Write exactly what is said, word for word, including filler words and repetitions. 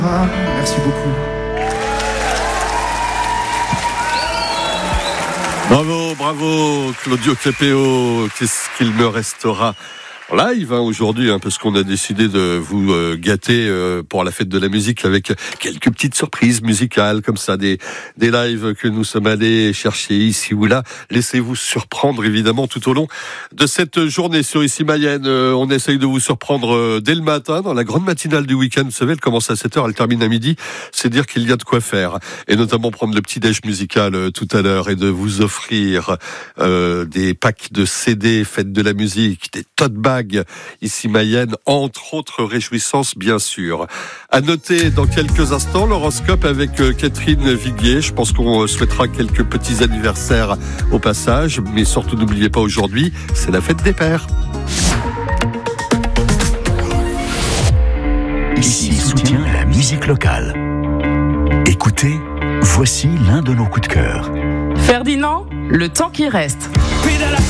Ah, merci beaucoup. Bravo, bravo, Claudio Capéo. Qu'est-ce qu'il me restera live hein, aujourd'hui, hein, parce qu'on a décidé de vous euh, gâter euh, pour la fête de la musique avec quelques petites surprises musicales comme ça, des des lives que nous sommes allés chercher ici ou là. Laissez-vous surprendre évidemment tout au long de cette journée sur Ici Mayenne. Euh, on essaye de vous surprendre euh, dès le matin dans la grande matinale du week-end. Vous savez, elle commence à sept heures, elle termine à midi. C'est dire qu'il y a de quoi faire et notamment prendre le petit déj musical euh, tout à l'heure et de vous offrir euh, des packs de C D fête de la musique, des tote bags Ici Mayenne, entre autres réjouissances bien sûr. À noter dans quelques instants l'horoscope avec Catherine Viguier. Je pense qu'on souhaitera quelques petits anniversaires au passage, mais surtout n'oubliez pas aujourd'hui, c'est la fête des pères. Ici soutient la musique locale. Écoutez, voici l'un de nos coups de cœur. Ferdinand, le temps qui reste. Pédale à